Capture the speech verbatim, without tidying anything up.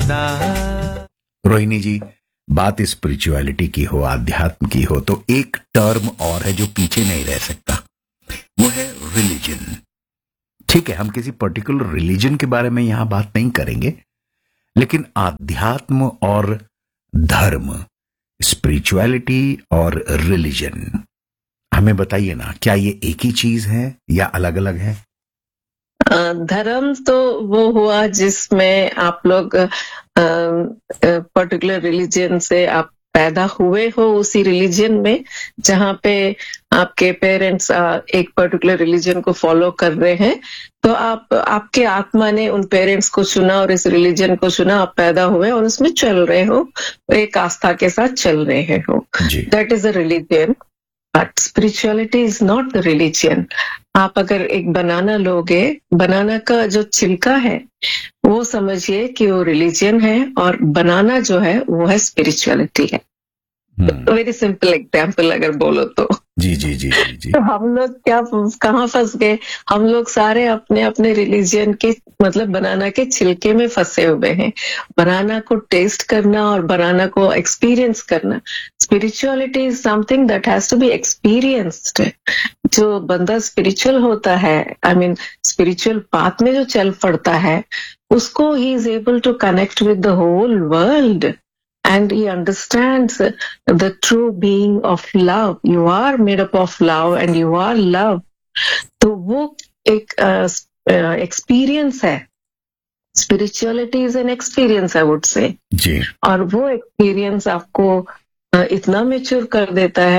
सदा। रोहिणी जी, बात स्पिरिचुअलिटी की हो, आध्यात्म की हो, तो एक टर्म और है जो पीछे नहीं रह सकता, वो है रिलीजन। ठीक है, हम किसी पर्टिकुलर रिलीजन के बारे में यहां बात नहीं करेंगे, लेकिन आध्यात्म और धर्म, स्पिरिचुअलिटी और रिलीजन, हमें बताइए ना, क्या ये एक ही चीज है या अलग अलग है? धर्म तो वो हुआ जिसमें आप लोग पर्टिकुलर रिलीजन से आप पैदा हुए हो, उसी रिलीजन में जहाँ पे आपके पेरेंट्स एक पर्टिकुलर रिलीजन को फॉलो कर रहे हैं, तो आप आपके आत्मा ने उन पेरेंट्स को चुना और इस रिलीजन को चुना, आप पैदा हुए और उसमें चल रहे हो, एक आस्था के साथ चल रहे हो। That is a religion, but spirituality is not the religion. आप अगर एक बनाना लोगे, बनाना का जो छिलका है वो समझिए कि वो रिलीजन है, और बनाना जो है वो है स्पिरिचुअलिटी है। वेरी सिंपल एग्जाम्पल अगर बोलो तो। जी जी जी जी जी। तो हम लोग क्या कहाँ फंस गए? हम लोग सारे अपने अपने रिलीजन के मतलब बनाना के छिलके में फंसे हुए हैं। बनाना को टेस्ट करना और बनाना को एक्सपीरियंस करना, spirituality is something that has to be experienced. जो बंदा स्पिरिचुअल होता है, आई मीन स्पिरिचुअल पाथ में जो चल पड़ता है, उसको he is able to connect with the whole world and he understands the true being of love. You are made up of love and you are love. तो वो एक experience uh, uh, है। Spirituality is an experience, I would say. जी। और वो experience आपको uh, इतना mature कर देता है